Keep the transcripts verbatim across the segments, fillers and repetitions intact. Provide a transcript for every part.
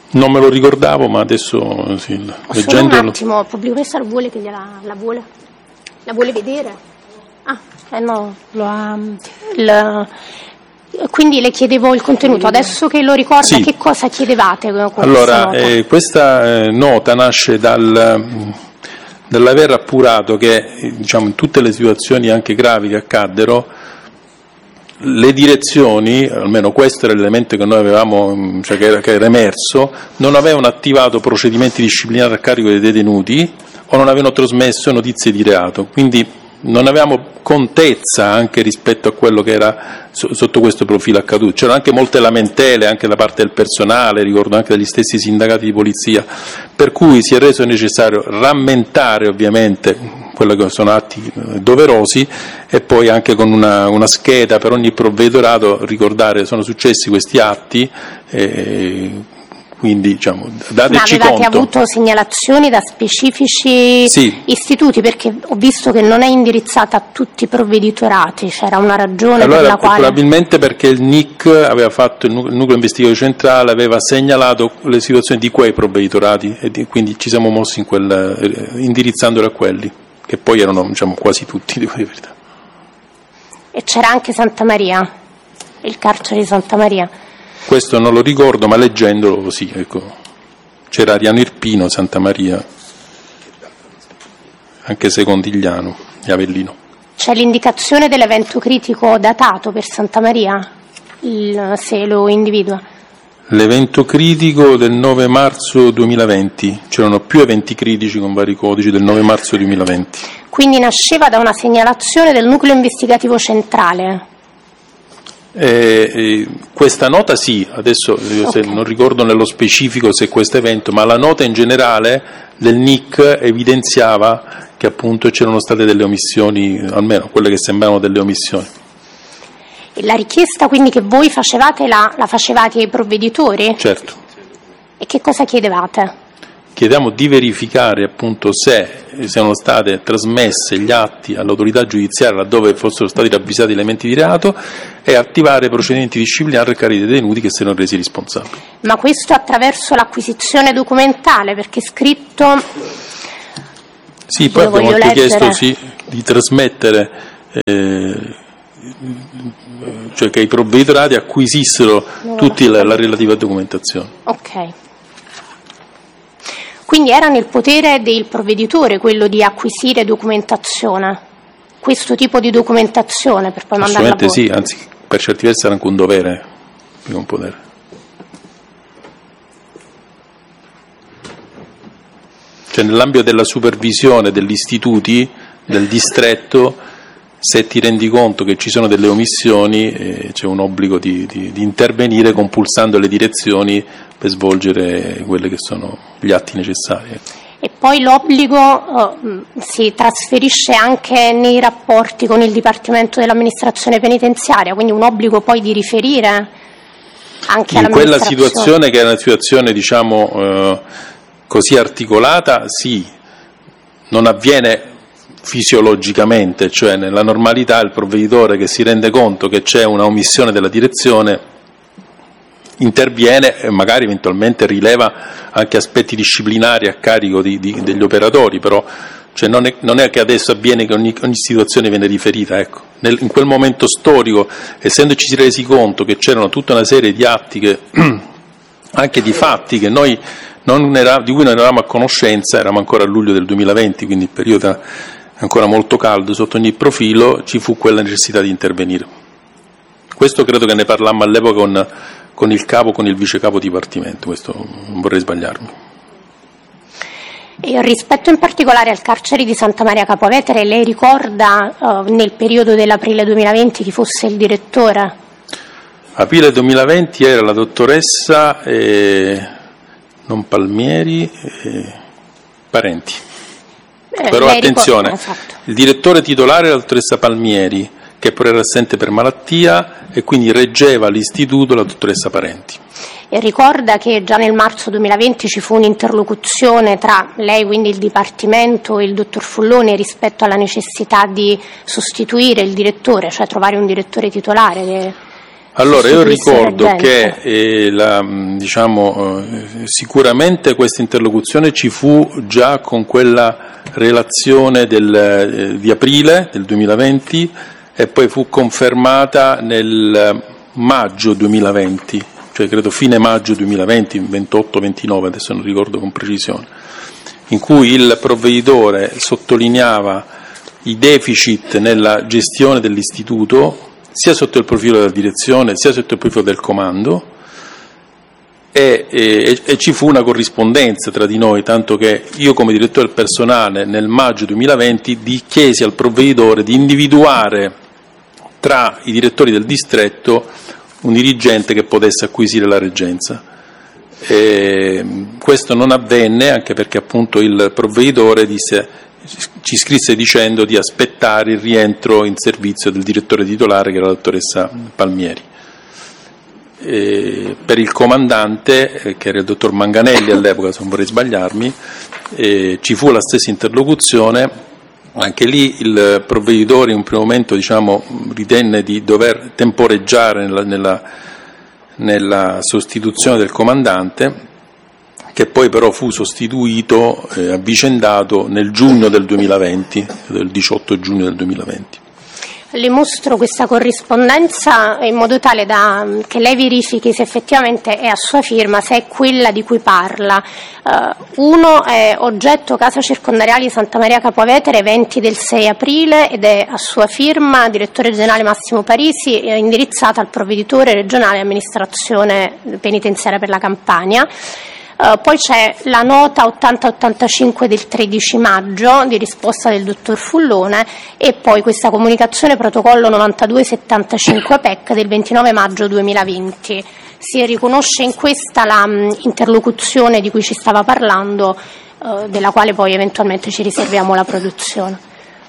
Non me lo ricordavo, ma adesso sì, leggendo... Solo un attimo, pubblico questa, vuole che gliela, la vuole? La vuole vedere? Ah, eh no, lo ha... Il, quindi le chiedevo il contenuto, adesso che lo ricorda, sì. Che cosa chiedevate con allora, questa nota? Eh, questa eh, nota nasce dal, dall'aver appurato che, diciamo, in tutte le situazioni anche gravi che accaddero, le direzioni, almeno questo era l'elemento che noi avevamo, cioè che era, che era emerso, non avevano attivato procedimenti disciplinari a carico dei detenuti o non avevano trasmesso notizie di reato, quindi non avevamo contezza anche rispetto a quello che era sotto questo profilo accaduto. C'erano anche molte lamentele anche da parte del personale, ricordo anche dagli stessi sindacati di polizia, per cui si è reso necessario rammentare ovviamente quello che sono atti doverosi e poi anche con una, una scheda per ogni provveditorato ricordare sono successi questi atti, e quindi diciamo dateci Ma avevate conto. avuto segnalazioni da specifici sì. istituti, perché ho visto che non è indirizzata a tutti i provveditorati, c'era una ragione allora, per la quale... probabilmente perché il N I C aveva fatto, il nucleo investigativo centrale aveva segnalato le situazioni di quei provveditorati e di, quindi ci siamo mossi in quel, indirizzandole a quelli, che poi erano diciamo quasi tutti, devo dire la verità. E c'era anche Santa Maria, il carcere di Santa Maria. Questo non lo ricordo, ma leggendolo sì, ecco. C'era Ariano Irpino, Santa Maria, anche Secondigliano e Avellino. C'è l'indicazione dell'evento critico datato per Santa Maria, il, se lo individua? L'evento critico del nove marzo duemilaventi, c'erano più eventi critici con vari codici del nove marzo duemilaventi. Quindi nasceva da una segnalazione del nucleo investigativo centrale? Eh, eh, questa nota sì, adesso io se Okay. non ricordo nello specifico se questo evento, ma la nota in generale del N I C evidenziava che appunto c'erano state delle omissioni, almeno quelle che sembravano delle omissioni. E la richiesta quindi che voi facevate la, la facevate ai provveditori? Certo. E che cosa chiedevate? Chiediamo di verificare appunto se siano state trasmesse gli atti all'autorità giudiziaria laddove fossero stati ravvisati elementi di reato e attivare procedimenti disciplinari a carico dei detenuti che si erano resi responsabili. Ma questo attraverso l'acquisizione documentale, perché è scritto... Sì, poi Io abbiamo voglio anche leggere. chiesto sì, di trasmettere, eh, cioè che i provveditorati acquisissero tutti la, la relativa documentazione. Ok. Quindi era nel potere del provveditore quello di acquisire documentazione, questo tipo di documentazione per poi mandarla a voi? Assolutamente sì, anzi per certi versi era anche un dovere, più che un potere. Cioè nell'ambito della supervisione degli istituti, del distretto, se ti rendi conto che ci sono delle omissioni eh, c'è un obbligo di, di, di intervenire compulsando le direzioni per svolgere quelli che sono gli atti necessari. E poi l'obbligo eh, si trasferisce anche nei rapporti con il Dipartimento dell'amministrazione penitenziaria, quindi un obbligo poi di riferire anche in all'amministrazione. quella situazione che è una situazione diciamo eh, così articolata, sì, non avviene fisiologicamente, cioè nella normalità il provveditore che si rende conto che c'è una omissione della direzione interviene e magari eventualmente rileva anche aspetti disciplinari a carico di, di, degli operatori, però cioè non, è, non è che adesso avviene che ogni, ogni situazione viene riferita, ecco. Nel, in quel momento storico, essendoci resi conto che c'erano tutta una serie di atti che, anche di fatti che noi non era, di cui non eravamo a conoscenza, eravamo ancora a luglio del duemilaventi, quindi il periodo ancora molto caldo sotto ogni profilo, ci fu quella necessità di intervenire. Questo credo che ne parlammo all'epoca con, con il capo, con il vice capo dipartimento, questo non vorrei sbagliarmi. E rispetto in particolare al carcere di Santa Maria Capua Vetere, lei ricorda uh, nel periodo dell'aprile duemilaventi chi fosse il direttore? Aprile duemilaventi era la dottoressa eh, non Palmieri, eh, Parenti. Eh, Però attenzione, ricorda, esatto. Il direttore titolare era la dottoressa Palmieri, che però era assente per malattia e quindi reggeva l'istituto la dottoressa Parenti. E ricorda che già nel marzo duemilaventi ci fu un'interlocuzione tra lei, quindi il Dipartimento, e il dottor Fulloni rispetto alla necessità di sostituire il direttore, cioè trovare un direttore titolare. Che... Allora, io ricordo che eh, la, diciamo, eh, sicuramente questa interlocuzione ci fu già con quella relazione del, eh, di aprile del duemilaventi e poi fu confermata nel maggio duemilaventi, cioè credo fine maggio duemilaventi, ventotto ventinove, adesso non ricordo con precisione, in cui il provveditore sottolineava i deficit nella gestione dell'istituto, sia sotto il profilo della direzione, sia sotto il profilo del comando, e, e, e ci fu una corrispondenza tra di noi, tanto che io come direttore del personale nel maggio duemilaventi di chiesi al provveditore di individuare tra i direttori del distretto un dirigente che potesse acquisire la reggenza. E questo non avvenne, anche perché appunto il provveditore disse, ci scrisse dicendo di aspettare il rientro in servizio del direttore titolare, che era la dottoressa Palmieri. E per il comandante, eh, che era il dottor Manganelli all'epoca, se non vorrei sbagliarmi, eh, ci fu la stessa interlocuzione. Anche lì il provveditore in un primo momento, diciamo, ritenne di dover temporeggiare nella, nella, nella sostituzione del comandante, che poi però fu sostituito, eh, avvicendato nel giugno del duemilaventi, del diciotto giugno del duemilaventi. Le mostro questa corrispondenza in modo tale da che lei verifichi se effettivamente è a sua firma, se è quella di cui parla. Uh, uno è oggetto Casa Circondariali Santa Maria Capua Vetere, venti del sei aprile, ed è a sua firma, direttore generale Massimo Parisi, è indirizzata al provveditore regionale amministrazione penitenziaria per la Campania. Uh, poi c'è la nota ottanta ottantacinque del tredici maggio di risposta del dottor Fullone, e poi questa comunicazione protocollo novantadue settantacinque P E C del ventinove maggio duemilaventi. Si riconosce in questa la mh, interlocuzione di cui ci stava parlando, uh, della quale poi eventualmente ci riserviamo la produzione.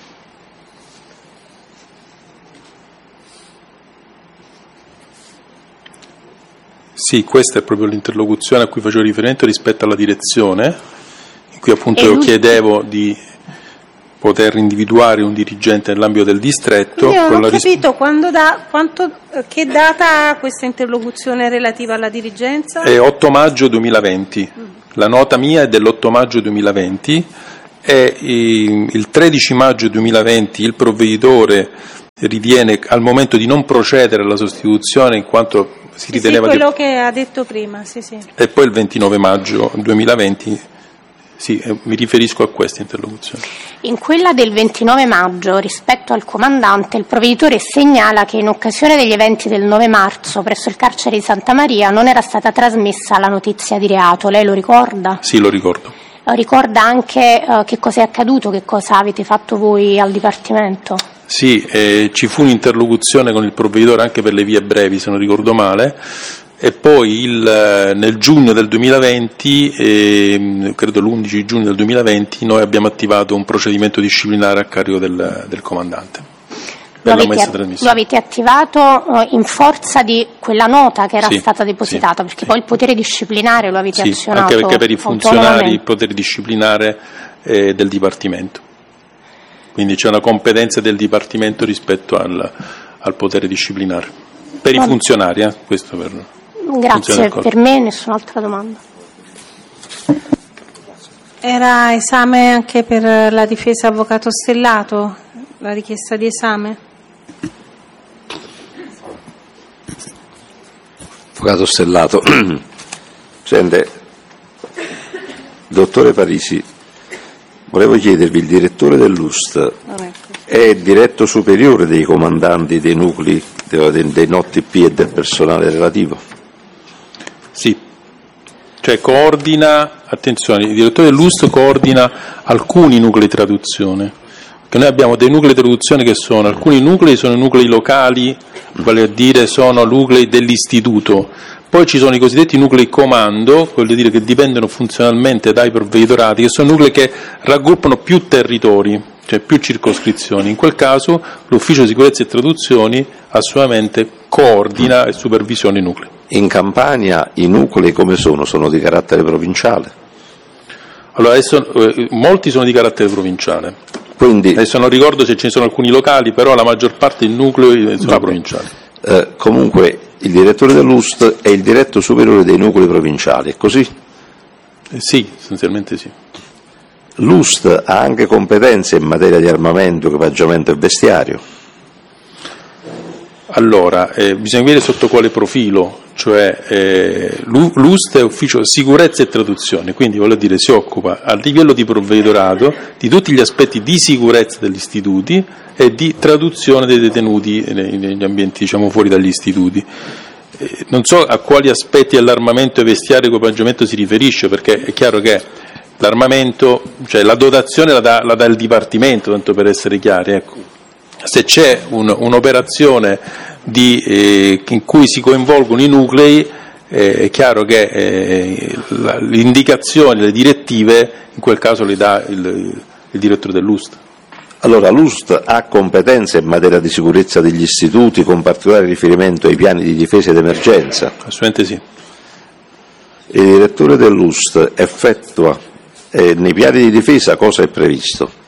Sì, questa è proprio l'interlocuzione a cui facevo riferimento rispetto alla direzione, in cui appunto io chiedevo di poter individuare un dirigente nell'ambito del distretto. Io non ho capito risp- quando da, quanto, che data ha questa interlocuzione relativa alla dirigenza? È otto maggio duemilaventi, mm. La nota mia è dell'otto maggio duemilaventi e il tredici maggio duemilaventi il provveditore ritiene al momento di non procedere alla sostituzione in quanto si riteneva sì, quello che... che ha detto prima, sì, sì. E poi il ventinove maggio duemilaventi, sì, mi riferisco a questa interlocuzione. In quella del ventinove maggio, rispetto al comandante, il provveditore segnala che in occasione degli eventi del nove marzo presso il carcere di Santa Maria non era stata trasmessa la notizia di reato. Lei lo ricorda? Sì, lo ricordo. Ricorda anche uh, che cosa è accaduto, che cosa avete fatto voi al Dipartimento? Sì, eh, ci fu un'interlocuzione con il provveditore anche per le vie brevi, se non ricordo male, e poi il, nel giugno del duemilaventi, eh, credo l'undici giugno del duemilaventi, noi abbiamo attivato un procedimento disciplinare a carico del, del comandante. Lo avete, lo avete attivato uh, in forza di quella nota che era sì, stata depositata, sì, perché sì. Poi il potere disciplinare lo avete sì, azionato anche perché per i funzionari il potere disciplinare è del Dipartimento. Quindi c'è una competenza del Dipartimento rispetto al, al potere disciplinare. Per i funzionari, eh? Questo per... Grazie, per me nessun'altra domanda. Era esame anche per la difesa avvocato Stellato, la richiesta di esame? Avvocato Stellato, sente, dottore Parisi, volevo chiedervi, il direttore dell'U S T è il diretto superiore dei comandanti dei nuclei, dei, dei N O T P e del personale relativo? Sì, cioè coordina, attenzione, il direttore dell'U S T coordina alcuni nuclei di traduzione, che noi abbiamo dei nuclei di traduzione che sono, alcuni nuclei sono nuclei locali, vale a dire sono nuclei dell'istituto, poi ci sono i cosiddetti nuclei comando, voglio dire che dipendono funzionalmente dai provveditorati, che sono nuclei che raggruppano più territori, cioè più circoscrizioni. In quel caso l'ufficio di sicurezza e traduzioni assolutamente coordina e supervisiona i nuclei. In Campania i nuclei come sono? Sono di carattere provinciale? Allora adesso eh, molti sono di carattere provinciale. Quindi, adesso non ricordo se ce ne sono alcuni locali, però la maggior parte del nucleo sono vabbè. provinciali. Eh, comunque il direttore dell'U S T è il diretto superiore dei nuclei provinciali, è così? Eh, sì, essenzialmente sì. L'U S T ha anche competenze in materia di armamento, equipaggiamento e vestiario? Allora, eh, bisogna vedere sotto quale profilo, cioè eh, l'U S T è ufficio sicurezza e traduzione, quindi voglio dire si occupa a livello di provveditorato di tutti gli aspetti di sicurezza degli istituti e di traduzione dei detenuti negli ambienti, diciamo, fuori dagli istituti. Eh, non so a quali aspetti dell'armamento e vestiario e equipaggiamento si riferisce, perché è chiaro che l'armamento, cioè la dotazione la dà, la dà il Dipartimento, tanto per essere chiari, ecco. Se c'è un, un'operazione di, eh, in cui si coinvolgono i nuclei, eh, è chiaro che eh, la, le indicazioni, le direttive, in quel caso le dà il, il direttore dell'U S T. Allora, l'U S T ha competenze in materia di sicurezza degli istituti, con particolare riferimento ai piani di difesa ed emergenza? Assolutamente sì. Il direttore dell'U S T effettua, eh, nei piani di difesa cosa è previsto?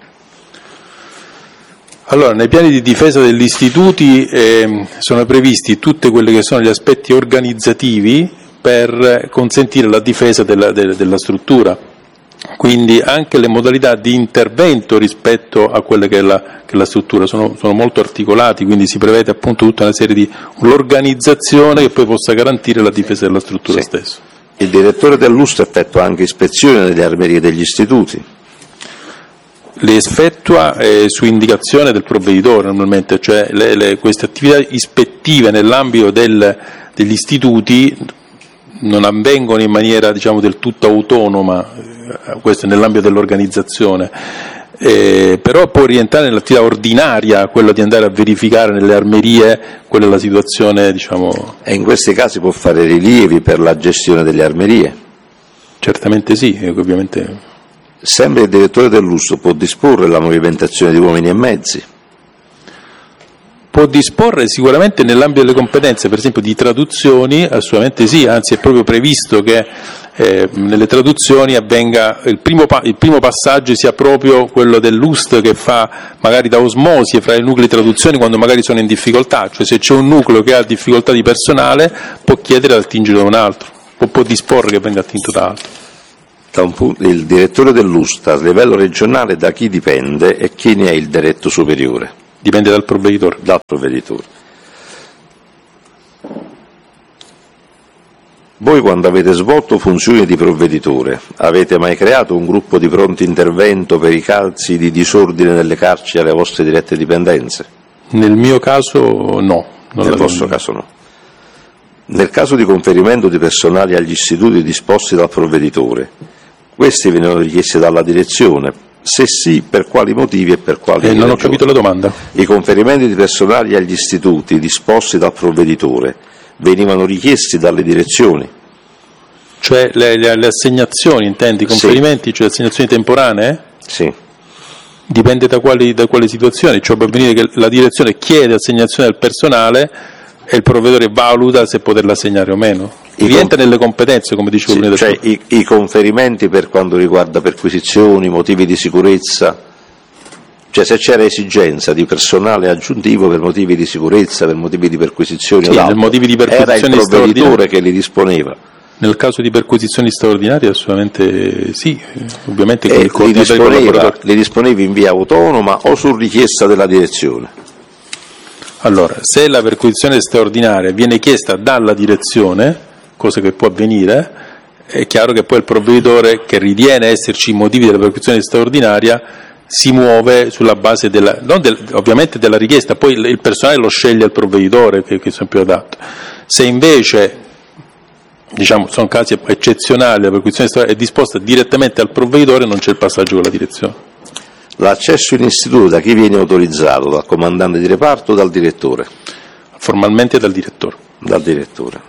Allora, nei piani di difesa degli istituti eh, sono previsti tutti quelli che sono gli aspetti organizzativi per consentire la difesa della, de, della struttura, quindi anche le modalità di intervento rispetto a quelle che è la, che è la struttura sono, sono molto articolati, quindi si prevede appunto tutta una serie di l'organizzazione che poi possa garantire la difesa della struttura sì. stessa. Il direttore dell'U S T effettua anche ispezioni nelle armerie degli istituti? Le effettua eh, su indicazione del provveditore normalmente, cioè le, le, queste attività ispettive nell'ambito del, degli istituti non avvengono in maniera, diciamo, del tutto autonoma, eh, questo è nell'ambito dell'organizzazione, eh, però può rientrare nell'attività ordinaria, quella di andare a verificare nelle armerie, quella è la situazione, diciamo. E in questi casi può fare rilievi per la gestione delle armerie? Certamente sì, ovviamente. Sempre il direttore dell'U S T può disporre la movimentazione di uomini e mezzi? Può disporre sicuramente nell'ambito delle competenze, per esempio di traduzioni, assolutamente sì, anzi è proprio previsto che eh, nelle traduzioni avvenga il primo, pa- il primo passaggio sia proprio quello dell'U S T che fa magari da osmosi fra i nuclei di traduzioni quando magari sono in difficoltà, cioè se c'è un nucleo che ha difficoltà di personale può chiedere di attingere da un altro, o può disporre che venga attinto da altro. Da un punto, il direttore dell'U S T a livello regionale da chi dipende e chi ne è il diretto superiore? Dipende dal provveditore. Dal provveditore. Voi quando avete svolto funzioni di provveditore avete mai creato un gruppo di pronto intervento per i casi di disordine nelle carceri alle vostre dirette dipendenze? Nel mio caso no. Non Nel vostro caso no. Nel caso di conferimento di personale agli istituti disposti dal provveditore, questi venivano richiesti dalla direzione? Se sì, per quali motivi e per quali eh, ragioni? Non ho capito la domanda. I conferimenti di personale agli istituti disposti dal provveditore venivano richiesti dalle direzioni? Cioè le, le, le assegnazioni, intendi? I conferimenti, sì. Cioè assegnazioni temporanee? Sì. Dipende da quali, da quali situazioni, cioè può avvenire che la direzione chiede assegnazione del personale e il provveditore valuta se poterla assegnare o meno. I Rientra con... nelle competenze, come dicevo sì, prima. Cioè i, i conferimenti per quanto riguarda perquisizioni, motivi di sicurezza, cioè se c'era esigenza di personale aggiuntivo per motivi di sicurezza, per motivi di perquisizioni sì, o altro, motivi di era il provveditore che li disponeva. Nel caso di perquisizioni straordinarie assolutamente sì, ovviamente con e il li disponeva, li disponevi in via autonoma o su richiesta della direzione? Allora, se la perquisizione straordinaria viene chiesta dalla direzione, cosa che può avvenire, è chiaro che poi il provveditore che ritiene esserci i motivi della perquisizione straordinaria si muove sulla base della, non del, ovviamente della richiesta, poi il, il personale lo sceglie il provveditore che, che è più adatto. Se invece, diciamo, sono casi eccezionali, la perquisizione straordinaria è disposta direttamente al provveditore, non c'è il passaggio con la direzione. L'accesso in istituto da chi viene autorizzato? Dal comandante di reparto o dal direttore? Formalmente dal direttore. Dal direttore.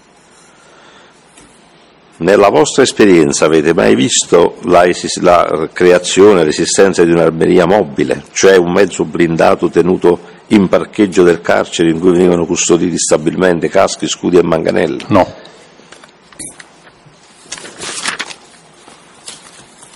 Nella vostra esperienza avete mai visto la, esis- la creazione, l'esistenza di un'armeria mobile, cioè un mezzo blindato tenuto in parcheggio del carcere in cui venivano custoditi stabilmente caschi, scudi e manganelli? No.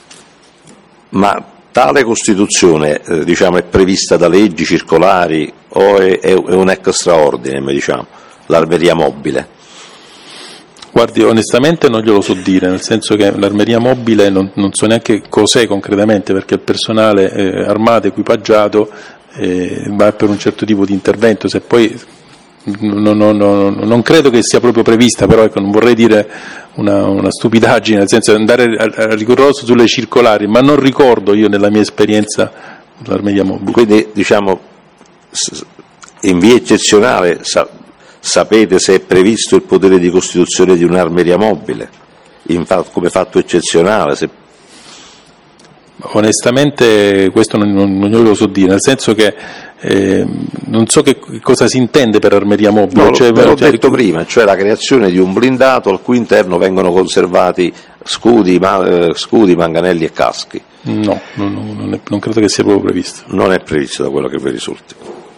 Ma tale costituzione eh, diciamo, è prevista da leggi, circolari o è, è un extraordine, diciamo, l'armeria mobile? Guardi, onestamente non glielo so dire, nel senso che l'armeria mobile non, non so neanche cos'è concretamente, perché il personale eh, armato, equipaggiato, eh, va per un certo tipo di intervento. Se poi non, non, non, non credo che sia proprio prevista, però ecco, non vorrei dire una, una stupidaggine, nel senso di andare a, a rigoroso sulle circolari, ma non ricordo io nella mia esperienza l'armeria mobile. Quindi, diciamo, in via eccezionale sa, sapete se è previsto il potere di costituzione di un'armeria mobile, in, come fatto eccezionale? Se... Onestamente questo non, non, non glielo so dire, nel senso che eh, non so che cosa si intende per armeria mobile. No, cioè, ve l'ho cioè, detto prima, cioè la creazione di un blindato al cui interno vengono conservati scudi, ma, eh, scudi manganelli e caschi. No, no, no non, è, non credo che sia proprio previsto. Non è previsto da quello che vi risulti.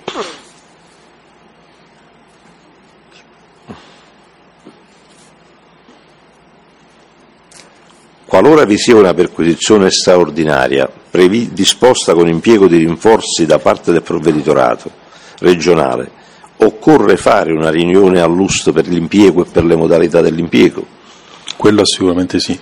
Qualora vi sia una perquisizione straordinaria previ- disposta con impiego di rinforzi da parte del provveditorato regionale, occorre fare una riunione all'U S T per l'impiego e per le modalità dell'impiego? Quello sicuramente sì.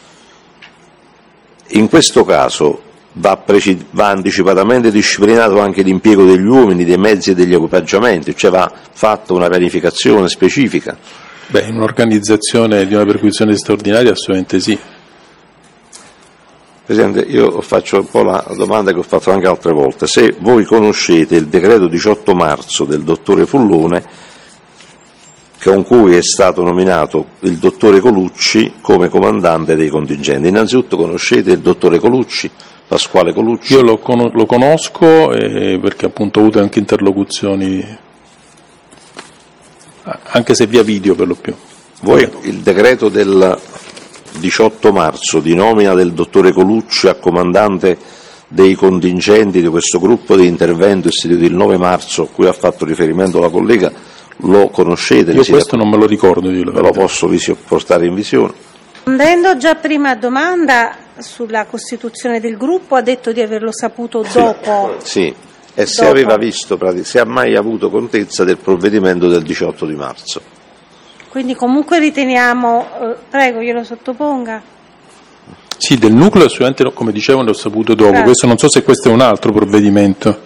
In questo caso va, preci- va anticipatamente disciplinato anche l'impiego degli uomini, dei mezzi e degli equipaggiamenti, cioè va fatta una pianificazione specifica? Beh, in un'organizzazione di una perquisizione straordinaria assolutamente sì. Presidente, io faccio un po' la domanda che ho fatto anche altre volte. Se voi conoscete il decreto diciotto marzo del dottore Fullone, con cui è stato nominato il dottore Colucci come comandante dei contingenti. Innanzitutto conoscete il dottore Colucci, Pasquale Colucci? Io lo, con- lo conosco eh, perché appunto ho avuto anche interlocuzioni, anche se via video per lo più. Voi il decreto del diciotto marzo di nomina del dottore Colucci a comandante dei contingenti di questo gruppo di intervento istituito il nove marzo, a cui ha fatto riferimento la collega, lo conoscete? Io questo non me lo ricordo. Io ve lo posso visio- portare in visione. Rispondendo già prima a domanda sulla costituzione del gruppo, ha detto di averlo saputo dopo. Sì, e se dopo. aveva visto, se ha mai avuto contezza del provvedimento del diciotto di marzo. Quindi comunque riteniamo, eh, prego glielo sottoponga. Sì, del nucleo assolutamente, come dicevo, l'ho saputo dopo. Grazie. Questo non so se questo è un altro provvedimento.